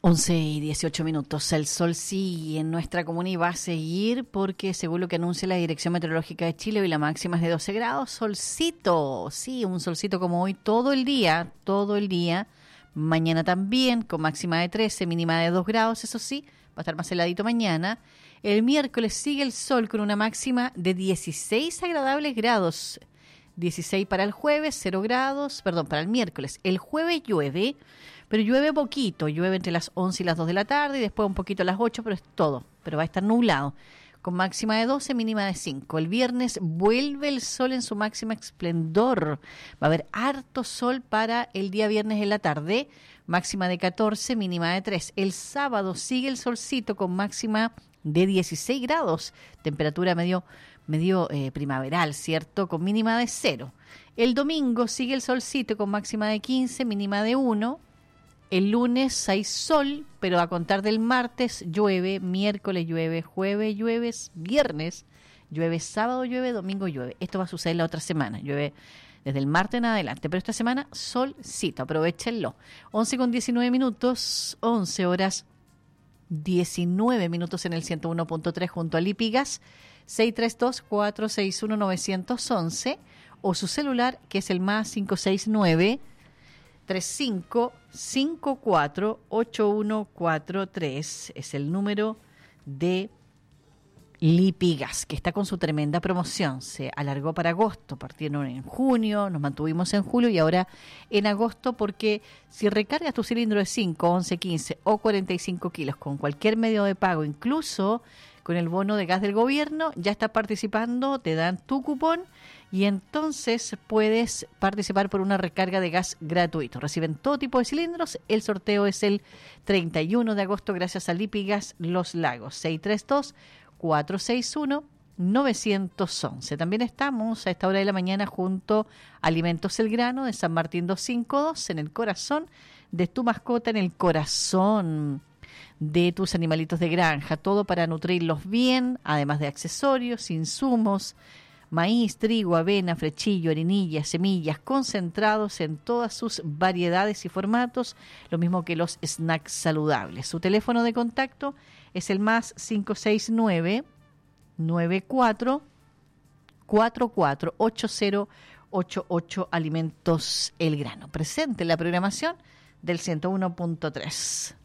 11:18. El sol sigue en nuestra comuna y va a seguir porque, según lo que anuncia la Dirección Meteorológica de Chile, hoy la máxima es de 12 grados. Solcito, sí, un solcito como hoy todo el día, todo el día. Mañana también, con máxima de 13, mínima de 2 grados, eso sí, va a estar más heladito mañana. El miércoles sigue el sol con una máxima de 16 agradables grados. 16 para el jueves, 0 grados, perdón, para el miércoles. El jueves llueve, pero llueve poquito, llueve entre las 11 y las 2 de la tarde y después un poquito a las 8, pero es todo, pero va a estar nublado, con máxima de 12, mínima de 5. El viernes vuelve el sol en su máxima esplendor, va a haber harto sol para el día viernes en la tarde, máxima de 14, mínima de 3. El sábado sigue el solcito con máxima de 16 grados, temperatura medio primaveral, ¿cierto? Con mínima de 0. El domingo sigue el solcito con máxima de 15, mínima de 1. El lunes hay sol, pero a contar del martes llueve, miércoles llueve, jueves llueve, viernes llueve, sábado llueve, domingo llueve. Esto va a suceder la otra semana, llueve desde el martes en adelante, pero esta semana solcito, aprovechenlo. 11:19, 11 horas 19 minutos en el 101.3 junto a Lipigas, 632-461-911 o su celular que es el más 569-3554-8143, es el número de Lipigas, que está con su tremenda promoción. Se alargó para agosto, partieron en junio, nos mantuvimos en julio y ahora en agosto, porque si recargas tu cilindro de 5, 11, 15 o 45 kilos con cualquier medio de pago, incluso con el bono de gas del gobierno, ya estás participando, te dan tu cupón y entonces puedes participar por una recarga de gas gratuito. Reciben todo tipo de cilindros. El sorteo es el 31 de agosto gracias a Lipigas Los Lagos. 632-461-911. También estamos a esta hora de la mañana junto a Alimentos El Grano de San Martín 252, en el corazón de tu mascota, en el corazón de tus animalitos de granja, todo para nutrirlos bien, además de accesorios, insumos, maíz, trigo, avena, frechillo, harinilla, semillas, concentrados en todas sus variedades y formatos, lo mismo que los snacks saludables. Su teléfono de contacto es el más 569-94-44-8088. Alimentos El Grano. Presente en la programación del 101.3.